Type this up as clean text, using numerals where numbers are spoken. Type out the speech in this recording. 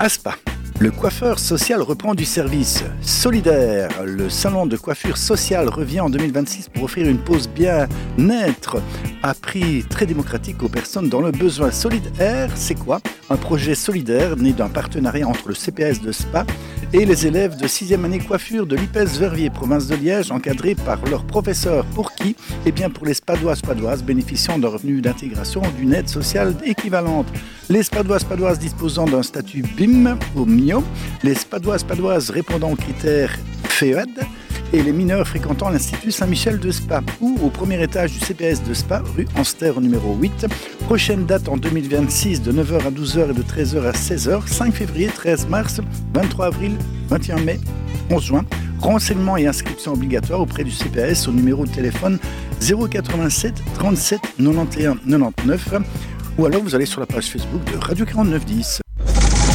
À Spa, le coiffeur social reprend du service. Solidaire, le salon de coiffure sociale revient en 2026 pour offrir une pause bien-être à prix très démocratique aux personnes dans le besoin. Solidaire, c'est quoi? Un projet solidaire né d'un partenariat entre le CPS de Spa et les élèves de 6e année coiffure de l'IPES-Verviers, province de Liège, encadrés par leur professeur. Pour qui? Eh bien pour les Spadoises bénéficiant d'un revenu d'intégration ou d'une aide sociale équivalente. Les Spadoises disposant d'un statut BIM ou MIO, les Spadoises répondant aux critères FEAD et les mineurs fréquentant l'Institut Saint-Michel de Spa ou au premier étage du CPS de Spa, rue Anster numéro 8. Prochaine date en 2026 de 9h à 12h et de 13h à 16h, 5 février, 13 mars, 23 avril, 21 mai, 11 juin. Renseignements et inscriptions obligatoires auprès du CPS au numéro de téléphone 087 37 91 99 ou alors vous allez sur la page Facebook de Radio 4910.